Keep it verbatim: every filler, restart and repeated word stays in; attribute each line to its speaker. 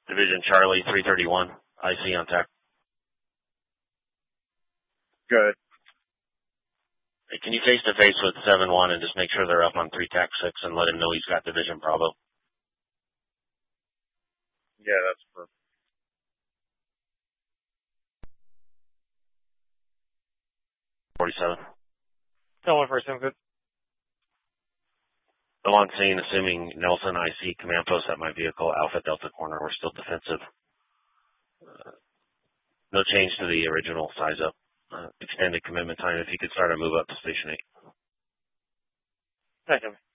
Speaker 1: Division Charlie, three thirty-one, I C on tech.
Speaker 2: Good.
Speaker 1: Hey, can you face-to-face with seven one and just make sure they're up on three tac six and let him know he's got Division Bravo?
Speaker 2: Yeah, that's perfect.
Speaker 1: forty-seven.
Speaker 3: Tell one first, sounds good.
Speaker 1: Still on scene, assuming Nelson, I C, command post at my vehicle, Alpha Delta corner. We're still defensive. Uh, no change to the original size up. Uh, extended commitment time. If you could start a move up to station eight.
Speaker 3: Thank you.